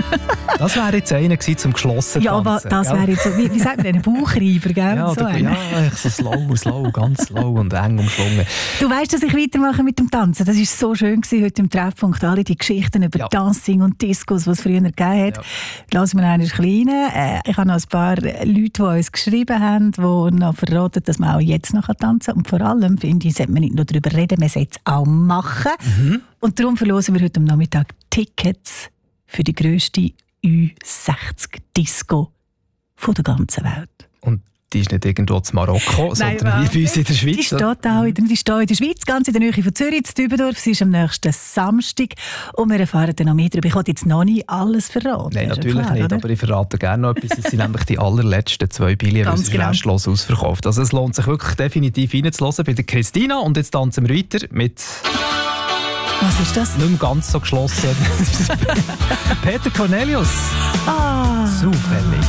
Das wäre jetzt einer gewesen zum geschlossen Ja, aber tanzen. das wäre jetzt so, wie sagt man, ein Bauchreiber, gell? Ja, so so slow, ganz slow und eng umschlungen. Du weißt, dass ich weitermache mit dem Tanzen. Das war so schön gewesen, heute im Treffpunkt. Alle die Geschichten über Dancing und Discos, was es früher gegeben hat. Lassen wir einen kleinen. Ich habe noch ein paar Leute, die uns geschrieben haben, die noch verraten, dass man auch jetzt noch tanzen kann. Und vor allem, finde ich, sollte man nicht nur darüber reden, man sollte es auch machen. Und darum verlosen wir heute am Nachmittag Tickets für die grösste U60-Disco der ganzen Welt. Und die ist nicht irgendwo in Marokko, sondern hier bei uns in der Schweiz. Die steht auch in der Schweiz, ganz in der Nähe von Zürich, in Dübendorf. Sie ist am nächsten Samstag und wir erfahren dann noch mehr darüber. Ich wollte jetzt noch nicht alles verraten. Nein, natürlich nicht, aber ich verrate gerne noch etwas. Es sind nämlich die allerletzten 2 Billionen, die sind restlos ausverkauft. Also es lohnt sich wirklich definitiv reinzuhören bei der Christina. Und jetzt tanzen wir weiter mit... Was ist das? Nicht mehr ganz so geschlossen. Peter Cornelius. Ah. Zufällig.